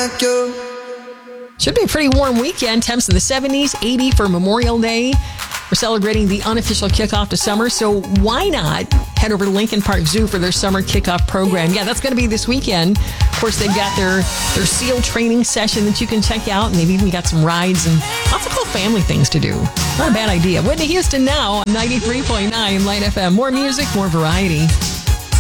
like you. Should be a pretty warm weekend. Temps in the 70s, 80 for Memorial Day. We're celebrating the unofficial kickoff to summer, so why not head over to Lincoln Park Zoo for their summer kickoff program? Yeah, that's going to be this weekend. Of course, they've got their SEAL training session that you can check out, and they've even got some rides and lots of cool family things to do. Not a bad idea. Whitney Houston now on 93.9 Light FM. More music, more variety.